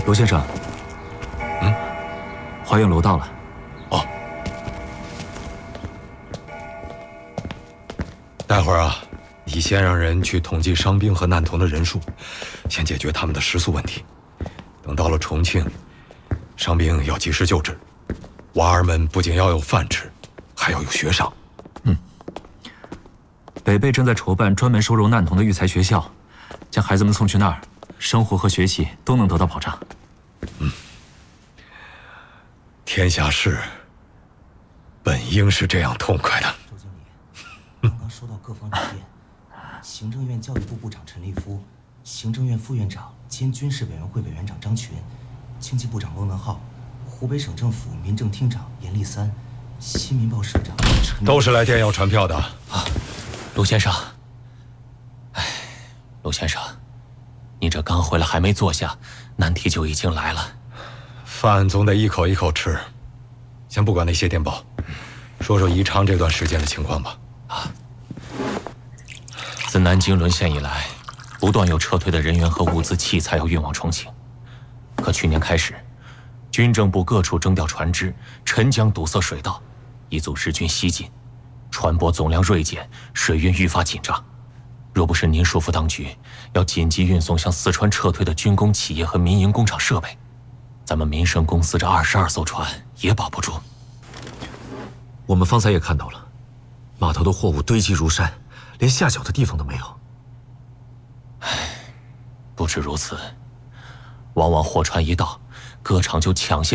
罗先生，花苑楼到了。 哦，待会儿啊，你先让人去统计伤兵和难童的人数，先解决他们的食宿问题。等到了重庆，伤兵要及时救治，娃儿们不仅要有饭吃，还要有学上。 北碚正在筹办专门收容难童的育才学校，将孩子们送去那儿，生活和学习都能得到保障。 天下事本应是这样痛快的。 周经理，刚刚收到各方来电，行政院教育部部长陈立夫、行政院副院长兼军事委员会委员长张群、经济部长翁文浩、湖北省政府民政厅长严立三、新民报社长陈都是来电要传票的。 陆先生，陆先生，你这刚回来还没坐下，难题就已经来了。 饭总得一口一口吃，先不管那些电报，说说宜昌这段时间的情况吧。 自南京沦陷以来，不断有撤退的人员和物资器材要运往重庆。可去年开始，军政部各处征调船只，沉江堵塞水道，一阻日军西进，船舶总量锐减，水运愈发紧张。若不是您说服当局要紧急运送向四川撤退的军工企业和民营工厂设备，咱们民生公司这22艘船也保不住。 我们方才也看到了，码头的货物堆积如山，连下脚的地方都没有。 不止如此，往往货船一到，各厂就抢先